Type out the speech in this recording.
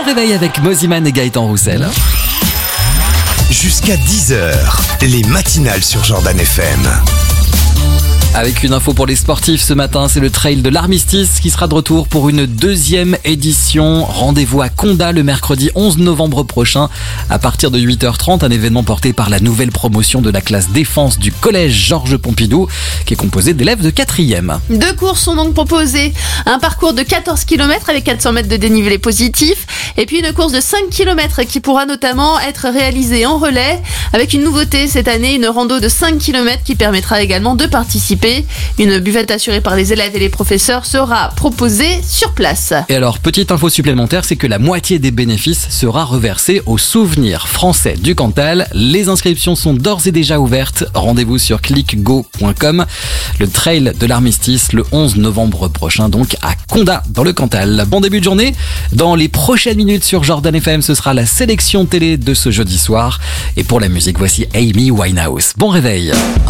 réveil avec Moziman et Gaëtan Roussel. Jusqu'à 10h, les matinales sur Jordan FM. Avec une info pour les sportifs ce matin, c'est le trail de l'Armistice qui sera de retour pour une deuxième édition. Rendez-vous à Condat le mercredi 11 novembre prochain à partir de 8h30. Un événement porté par la nouvelle promotion de la classe défense du collège Georges Pompidou qui est composée d'élèves de 4e. 2 courses sont donc proposées. Un parcours de 14 km avec 400 mètres de dénivelé positif et puis une course de 5 km qui pourra notamment être réalisée en relais avec une nouveauté cette année, une rando de 5 km qui permettra également de participer. Une buvette assurée par les élèves et les professeurs sera proposée sur place. Et alors, petite info supplémentaire, c'est que la moitié des bénéfices sera reversée aux souvenirs français du Cantal. Les inscriptions sont d'ores et déjà ouvertes. Rendez-vous sur clickgo.com. Le trail de l'Armistice le 11 novembre prochain, donc à Condat dans le Cantal. Bon début de journée. Dans les prochaines minutes sur Jordan FM, ce sera la sélection télé de ce jeudi soir. Et pour la musique, voici Amy Winehouse. Bon réveil.